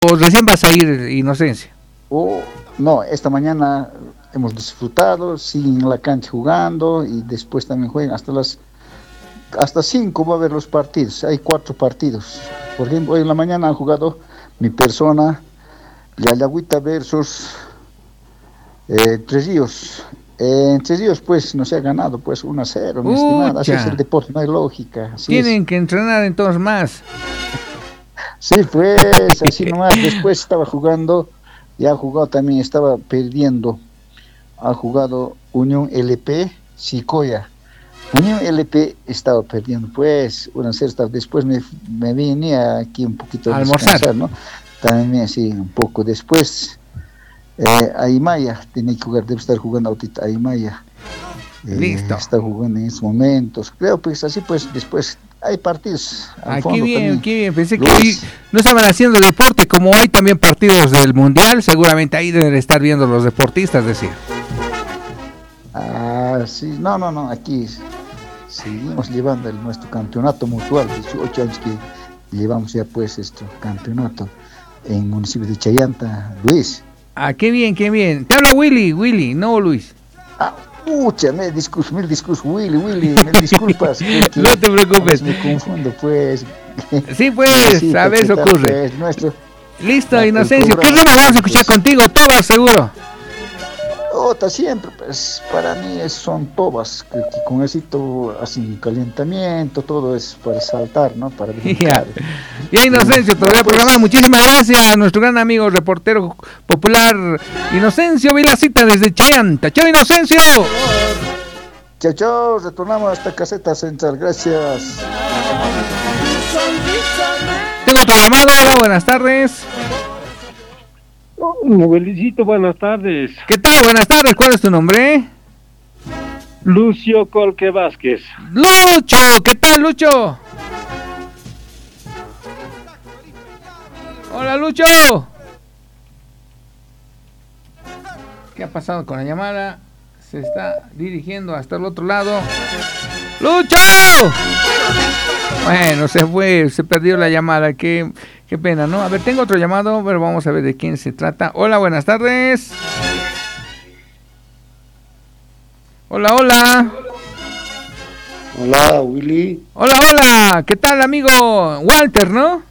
recién vas a ir, Inocencia? No, esta mañana hemos disfrutado, siguen en la cancha jugando y después también juegan hasta 5 va a haber los partidos, hay 4 partidos. Por ejemplo, hoy en la mañana han jugado mi persona, Yayagüita versus Tres Ríos. En Tres Ríos pues no se ha ganado pues 1-0, mi estimada, así es el deporte, no hay lógica. Tienen que entrenar entonces más. Sí, pues, así nomás, después estaba jugando, ya ha jugado también, estaba perdiendo, ha jugado Unión LP, Sicoya. Unión LP estaba perdiendo, pues, 1-0, después me venía aquí un poquito a almorzar, ¿no? También, sí, un poco después, Aymaya, tenía que jugar, debe estar jugando ahorita Aymaya. Listo. Está jugando en estos momentos, creo pues así pues, después hay partidos. Qué bien, pensé que hoy no estaban haciendo deporte, como hay también partidos del Mundial, seguramente ahí deben estar viendo los deportistas, decir. Sí, no, aquí seguimos llevando nuestro campeonato mutual, 18 años que llevamos ya pues campeonato en el municipio de Chayanta, Luis. Qué bien, te habla Willy, no Luis. Pucha, mil disculpas, Willy, me disculpas. No te preocupes. Me confundo, pues. Sí, pues, a veces ocurre. Pues, listo, Inocencio. ¿Qué tema vamos a escuchar contigo? Todo seguro. Siempre, pues, para mí son tobas, que con éxito, así, calentamiento, todo es para saltar, ¿no? Para brincar. Ya, Inocencio, te voy a programar. Muchísimas gracias a nuestro gran amigo, reportero popular, Inocencio Vilacita desde Chayanta. ¡Chao, Inocencio! Chao, retornamos a esta caseta central, gracias. Tengo otro llamado, hola, buenas tardes. Novelicito, buenas tardes. ¿Qué tal? Buenas tardes, ¿cuál es tu nombre? Lucio Colque Vázquez. Lucho, ¿qué tal, Lucho? Hola, Lucho. ¿Qué ha pasado con la llamada? Se está dirigiendo hasta el otro lado. ¡Lucho! Bueno, se perdió la llamada, qué pena, ¿no? A ver, tengo otro llamado, pero vamos a ver de quién se trata. Hola, buenas tardes. Hola. Hola, Willy. Hola, ¿qué tal, amigo? Walter, ¿no?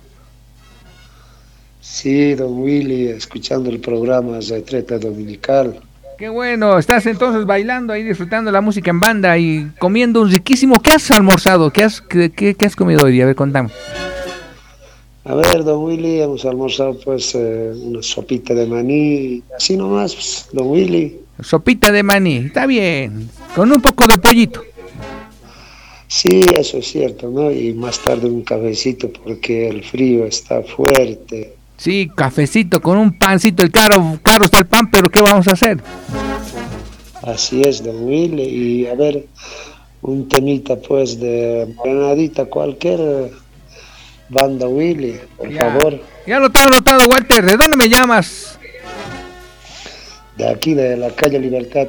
Sí, don Willy, escuchando el programa Retreta Dominical. Qué bueno, estás entonces bailando ahí, disfrutando la música en banda y comiendo un riquísimo. ¿Qué has almorzado? ¿Qué has comido hoy día? A ver, contame. A ver, don Willy, hemos almorzado pues una sopita de maní, así nomás, pues, don Willy. Sopita de maní, está bien, con un poco de pollito. Sí, eso es cierto, ¿no? Y más tarde un cafecito porque el frío está fuerte. Sí, cafecito con un pancito, el caro está el pan, pero ¿qué vamos a hacer? Así es, don Willy, y a ver, un temita pues de granadita, cualquier banda, Willy, por favor. Ya lo tengo anotado, Walter, ¿de dónde me llamas? De aquí, de la calle Libertad.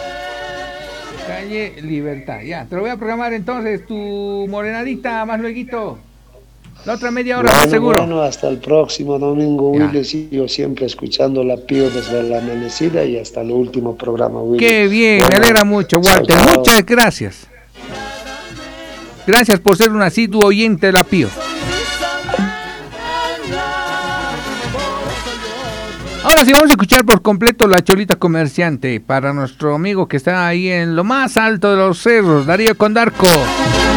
Calle Libertad, ya, te lo voy a programar entonces, tu morenadita más lueguito. La otra media hora, bueno, seguro. Bueno, hasta el próximo domingo, ya. Willy. Sigo siempre escuchando la Pío desde la amanecida y hasta el último programa, Willy. Qué bien, bueno, me alegra mucho, Walter. Chao. Muchas gracias. Gracias por ser un asiduo oyente de la Pío. Ahora sí vamos a escuchar por completo La Cholita Comerciante para nuestro amigo que está ahí en lo más alto de los cerros, Darío Condarco.